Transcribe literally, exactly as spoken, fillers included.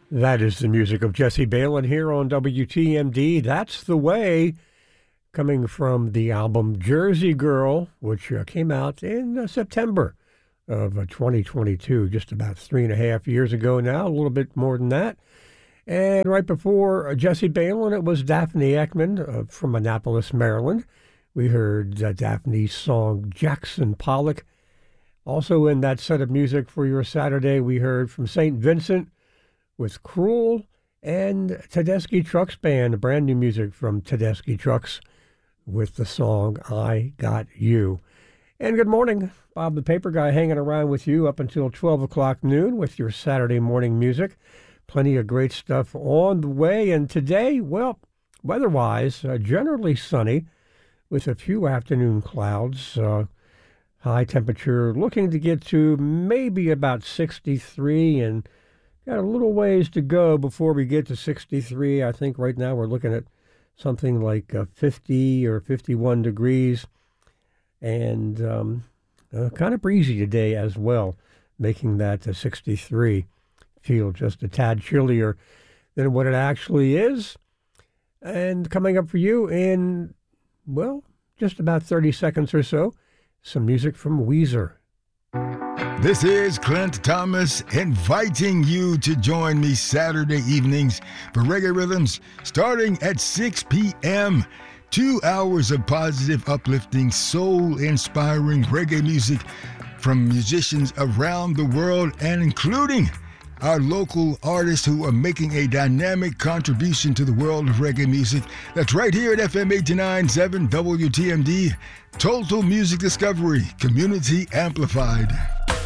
That is the music of Jesse Balin here on W T M D. That's the Way, coming from the album Jersey Girl, which uh, came out in uh, September of uh, twenty twenty-two, just about three and a half years ago now, a little bit more than that. And right before uh, Jesse Balin, it was Daphne Ekman uh, from Annapolis, Maryland. We heard uh, Daphne's song Jackson Pollock. Also in that set of music for your Saturday, we heard from Saint Vincent with Cruel, and Tedeschi Trucks Band, brand new music from Tedeschi Trucks with the song I Got You. And good morning, Bob the Paper Guy hanging around with you up until twelve o'clock noon with your Saturday morning music. Plenty of great stuff on the way. And today, well, weather-wise, uh, generally sunny with a few afternoon clouds. Uh, high temperature looking to get to maybe about sixty-three, and got a little ways to go before we get to sixty-three. I think right now we're looking at something like uh, fifty or fifty-one degrees, and um, uh, kind of breezy today as well, making that uh, sixty-three feel just a tad chillier than what it actually is. And coming up for you in, well, just about thirty seconds or so, some music from Weezer. This is Clint Thomas inviting you to join me Saturday evenings for Reggae Rhythms starting at six p.m. Two hours of positive, uplifting, soul-inspiring reggae music from musicians around the world and including our local artists who are making a dynamic contribution to the world of reggae music. That's right here at F M eighty-nine point seven W T M D. Total Music Discovery, Community Amplified.